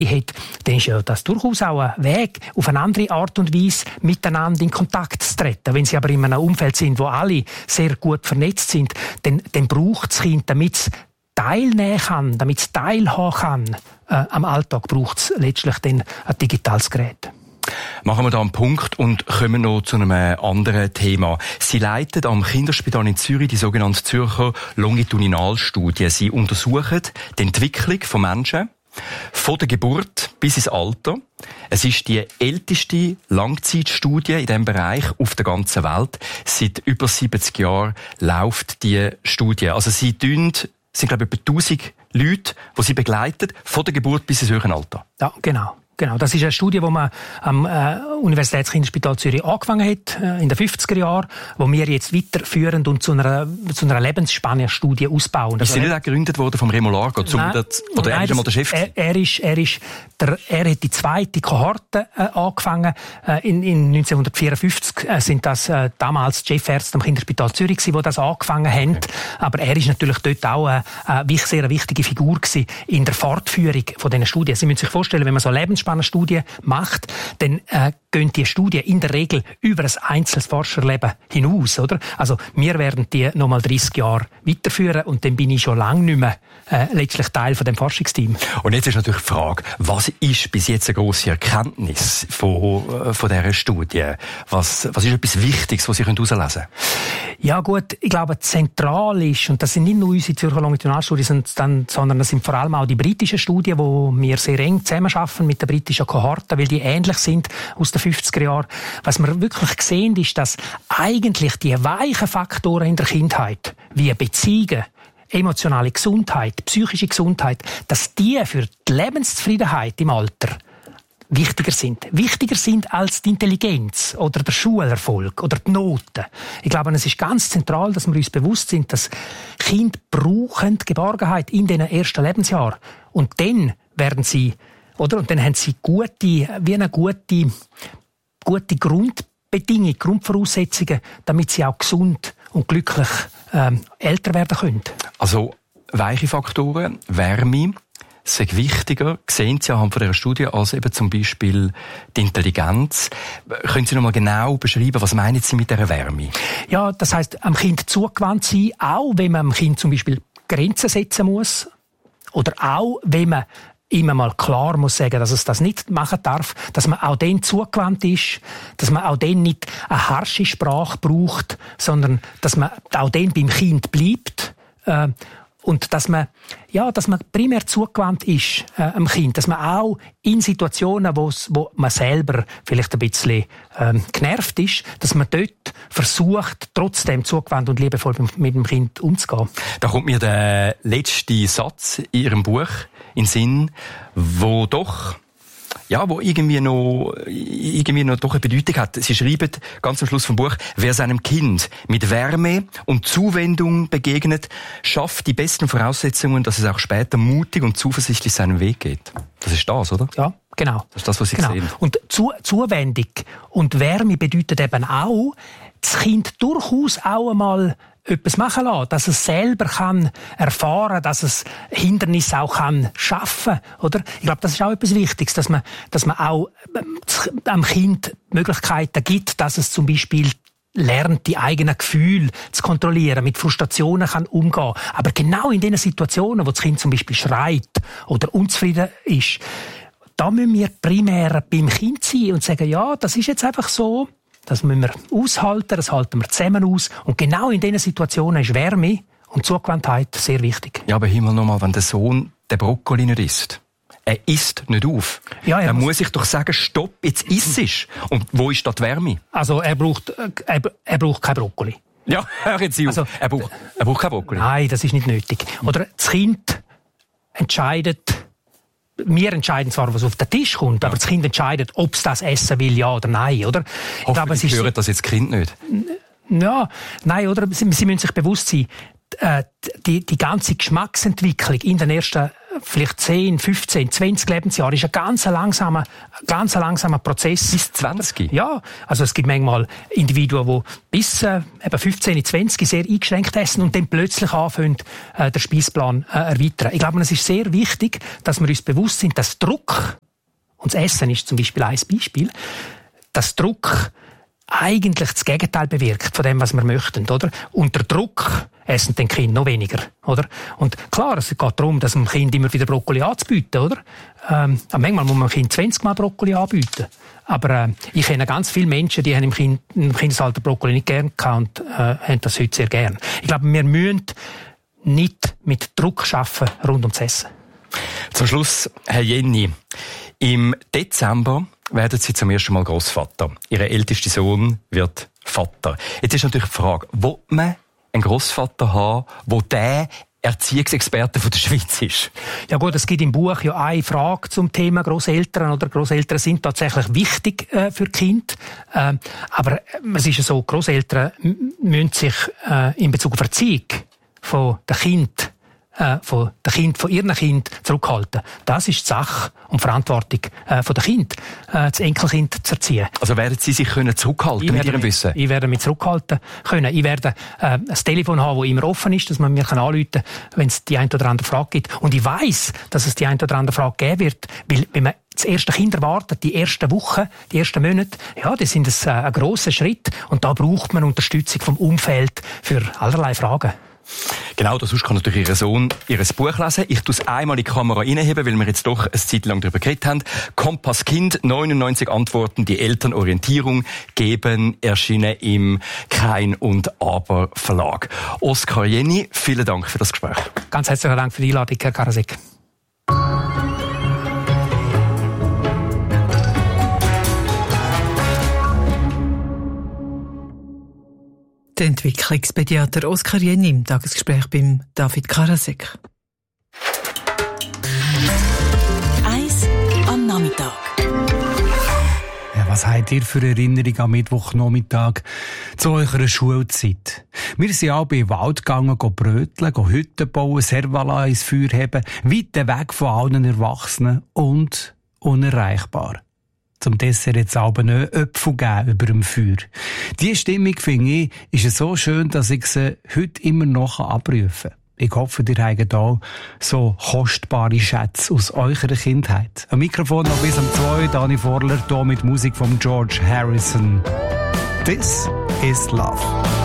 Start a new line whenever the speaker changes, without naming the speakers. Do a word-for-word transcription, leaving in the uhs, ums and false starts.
hat, dann ist ja das durchaus auch ein Weg, auf eine andere Art und Weise miteinander in Kontakt zu treten. Wenn sie aber in einem Umfeld sind, wo alle sehr gut vernetzt sind, dann, dann braucht das Kind, damit es teilnehmen kann, damit es teilhaben kann, äh, am Alltag braucht es letztlich dann ein digitales Gerät.
Machen wir da einen Punkt und kommen noch zu einem anderen Thema. Sie leiten am Kinderspital in Zürich die sogenannte Zürcher Longitudinalstudie. Sie untersuchen die Entwicklung von Menschen von der Geburt bis ins Alter. Es ist die älteste Langzeitstudie in diesem Bereich auf der ganzen Welt. Seit über siebzig Jahren läuft die Studie. Also sie tun, sind glaube ich etwa tausend Leute, die sie begleiten, von der Geburt bis ins höhere Alter.
Ja, genau. Genau, das ist eine Studie, die man am äh, Universitätskinderspital Zürich angefangen hat, äh, in den fünfziger Jahren, wo wir jetzt weiterführen und zu einer, zu einer Lebensspanne-Studie ausbauen.
Ist sie nicht auch gegründet worden vom Remo Largo? Zum
Nein,
das, oder
nein,
er ist einmal der Chef?
Er, er, ist, er, ist der, er hat die zweite Kohorte äh, angefangen. Äh, in, in neunzehnhundertvierundfünfzig äh, sind das äh, damals die Chefärzte am Kinderspital Zürich gewesen, die das angefangen haben. Okay. Aber er ist natürlich dort auch äh, eine sehr wichtige Figur gewesen in der Fortführung von diesen Studien. Sie müssen sich vorstellen, wenn man so Lebensspanne Studie macht, dann äh, gehen die Studien in der Regel über ein einzelnes Forscherleben hinaus, oder? Also wir werden die noch mal dreissig Jahre weiterführen und dann bin ich schon lange nicht mehr äh, letztlich Teil von dem Forschungsteam.
Und jetzt ist natürlich die Frage, was ist bis jetzt eine grosse Erkenntnis von, von dieser Studie? Was, was ist etwas Wichtiges, was Sie herauslesen können?
Ja gut, ich glaube, zentral ist, und das sind nicht nur unsere Zürcher Longitudinalstudien, sondern das sind vor allem auch die britischen Studien, wo wir sehr eng zusammenarbeiten mit der britischen Kohorte, weil die ähnlich sind aus den fünfziger Jahren. Was wir wirklich sehen, ist, dass eigentlich die weichen Faktoren in der Kindheit, wie Beziehungen, emotionale Gesundheit, psychische Gesundheit, dass die für die Lebenszufriedenheit im Alter wichtiger sind. Wichtiger sind als die Intelligenz oder der Schulerfolg oder die Noten. Ich glaube, es ist ganz zentral, dass wir uns bewusst sind, dass Kinder brauchen Geborgenheit in den ersten Lebensjahren. Und dann werden sie, oder? Und dann haben sie gute, wie eine gute, gute Grundbedingungen, Grundvoraussetzungen, damit sie auch gesund und glücklich ähm, älter werden können.
Also, weiche Faktoren, Wärme, ist wichtiger, sehen Sie anhand von dieser Studie, als eben zum Beispiel die Intelligenz. Können Sie noch mal genau beschreiben, was meinen Sie mit dieser Wärme?
Ja, das heisst, am Kind zugewandt sein, auch wenn man dem Kind zum Beispiel Grenzen setzen muss, oder auch wenn man immer mal klar muss sagen, dass es das nicht machen darf, dass man auch dann zugewandt ist, dass man auch dann nicht eine harsche Sprache braucht, sondern dass man auch dann beim Kind bleibt, äh, und dass man, ja, dass man primär zugewandt ist äh, am Kind, dass man auch in Situationen, wo man selber vielleicht ein bisschen ähm, genervt ist, dass man dort versucht, trotzdem zugewandt und liebevoll mit dem Kind umzugehen.
Da kommt mir der letzte Satz in Ihrem Buch in den Sinn, wo doch ja, wo irgendwie noch, irgendwie noch doch eine Bedeutung hat. Sie schreiben ganz am Schluss vom Buch, wer seinem Kind mit Wärme und Zuwendung begegnet, schafft die besten Voraussetzungen, dass es auch später mutig und zuversichtlich seinen Weg geht. Das ist das, oder?
Ja, genau.
Das ist das, was Sie
genau.
sehen.
Und Zu- Zuwendung und Wärme bedeutet eben auch, das Kind durchaus auch einmal etwas machen lassen, dass es selber kann erfahren, dass es Hindernisse auch kann schaffen, oder? Ich glaube, das ist auch etwas Wichtiges, dass man, dass man auch am Kind Möglichkeiten gibt, dass es zum Beispiel lernt, die eigenen Gefühle zu kontrollieren, mit Frustrationen kann umgehen. Aber genau in den Situationen, wo das Kind zum Beispiel schreit oder unzufrieden ist, da müssen wir primär beim Kind sein und sagen, ja, das ist jetzt einfach so, das müssen wir aushalten, das halten wir zusammen aus. Und genau in diesen Situationen ist Wärme und Zugewandtheit sehr wichtig.
Ja, aber Himmel nochmal, wenn der Sohn den Brokkoli nicht isst, er isst nicht auf.
Ja, er
dann
muss,
muss ich doch sagen, stopp, jetzt isst es. Und wo ist da die Wärme?
Also er braucht, er, er braucht kein Brokkoli.
Ja, hör jetzt auf.
Also,
er, braucht, er braucht kein Brokkoli.
Nein, das ist nicht nötig. Oder das Kind entscheidet, wir entscheiden zwar, was auf den Tisch kommt, ja. aber das Kind entscheidet, ob es das essen will, ja oder nein, oder?
Ich glaube, Sie hören das jetzt Kind nicht.
Ja, nein, oder? Sie, Sie müssen sich bewusst sein, die, die ganze Geschmacksentwicklung in den ersten vielleicht zehn, fünfzehn, zwanzig Lebensjahre ist ein ganz langsamer, ganz langsamer Prozess.
Bis zwanzig?
Ja, also es gibt manchmal Individuen, die bis äh, eben fünfzehn, zwanzig sehr eingeschränkt essen und dann plötzlich anfangen, äh, den Speisplan äh, erweitern. Ich glaube, es ist sehr wichtig, dass wir uns bewusst sind, dass Druck, und das Essen ist zum Beispiel ein Beispiel, dass Druck eigentlich das Gegenteil bewirkt von dem, was wir möchten, oder? Unter Druck essen den Kind noch weniger, oder? Und klar, es geht darum, dass man dem Kind immer wieder Brokkoli anzubieten, oder? Ähm, aber manchmal muss man dem Kind zwanzig Mal Brokkoli anbieten. Aber äh, ich kenne ganz viele Menschen, die haben im, kind, im Kindesalter Brokkoli nicht gern gehabt und äh, haben das heute sehr gern. Ich glaube, wir müssen nicht mit Druck arbeiten rund ums Essen.
Zum Schluss, Herr Jenny, im Dezember werden Sie zum ersten Mal Grossvater. Ihr ältester Sohn wird Vater. Jetzt ist natürlich die Frage, will man einen Grossvater haben, der der Erziehungsexperte von der Schweiz ist?
Ja gut, es gibt im Buch ja eine Frage zum Thema Grosseltern, oder Grosseltern sind tatsächlich wichtig äh, für Kind. Äh, aber es ist ja so, Grosseltern müssen sich äh, in Bezug auf Erziehung von den Kindern äh, von den Kind, von ihren Kind zurückhalten. Das ist die Sache und Verantwortung äh, von den Kind, äh, das Enkelkind zu erziehen.
Also werden Sie sich können zurückhalten ich mit Ihrem
mich,
Wissen?
Ich werde mich zurückhalten können. Ich werde äh, ein Telefon haben, das immer offen ist, dass man mir anrufen kann, wenn es die eine oder andere Frage gibt. Und ich weiss, dass es die eine oder andere Frage geben wird, weil wenn man das erste Kind erwartet, die ersten Wochen, die ersten Monate, ja, das sind ein, äh, ein grosser Schritt und da braucht man Unterstützung vom Umfeld für allerlei Fragen.
Genau, sonst kann natürlich Ihr Sohn Ihr Buch lesen. Ich tue es einmal in die Kamera reinheben, weil wir jetzt doch eine Zeit lang darüber geredet haben. Kompass Kind, neunundneunzig Antworten, die Elternorientierung geben, erschienen im Kein und Aber Verlag. Oskar Jenny, vielen Dank für das Gespräch.
Ganz herzlichen Dank für die Einladung, Herr Karasek.
Der Entwicklungspädiater Oskar Jenny im Tagesgespräch beim David Karasek.
Eins am Nachmittag.
Ja, was habt ihr für Erinnerungen am Mittwochnachmittag zu eurer Schulzeit? Wir sind alle im Wald gegangen, bröteln, Hütten bauen, Servala ins Feuer heben, weit weg von allen Erwachsenen und unerreichbar. Zum Dessert jetzt aber nicht Äpfel geben über dem Feuer. Diese Stimmung, finde ich, ist so schön, dass ich sie heute immer noch abrufen kann. Ich hoffe, ihr habt auch so kostbare Schätze aus eurer Kindheit. Am Mikrofon noch bis um zwei, Dani Vorler, hier mit Musik von George Harrison. This is Love.